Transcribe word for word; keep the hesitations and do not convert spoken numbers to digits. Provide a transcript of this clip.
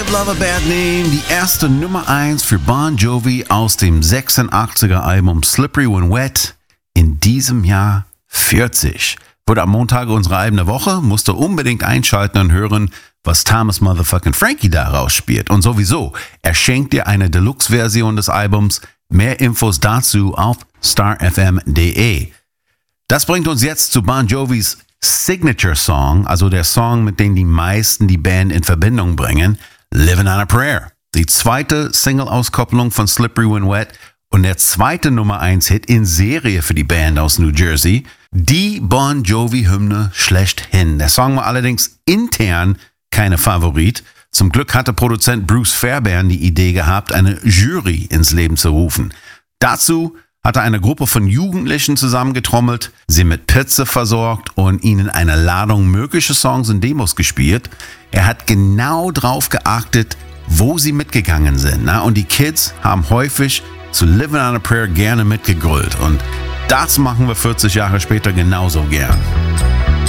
Give Love a Bad Name, die erste Nummer eins für Bon Jovi aus dem sechsundachtziger Album Slippery When Wet, in diesem Jahr vierzig. Wurde am Montag unsere Alben der Woche, musste unbedingt einschalten und hören, was Thomas Motherfucking Frankie daraus spielt. Und sowieso, er schenkt dir eine Deluxe-Version des Albums. Mehr Infos dazu auf star f m punkt d e. Das bringt uns jetzt zu Bon Jovis Signature Song, also der Song, mit dem die meisten die Band in Verbindung bringen, Livin' on a Prayer. Die zweite Single-Auskopplung von Slippery When Wet und der zweite Nummer eins Hit in Serie für die Band aus New Jersey. Die Bon Jovi-Hymne schlechthin. Der Song war allerdings intern keine Favorit. Zum Glück hatte Produzent Bruce Fairbairn die Idee gehabt, eine Jury ins Leben zu rufen. Dazu hatte eine Gruppe von Jugendlichen zusammengetrommelt, sie mit Pizza versorgt und ihnen eine Ladung mögliche Songs und Demos gespielt. Er hat genau drauf geachtet, wo sie mitgegangen sind. Na? Und die Kids haben häufig zu Livin' on a Prayer gerne mitgegrölt. Und das machen wir vierzig Jahre später genauso gern.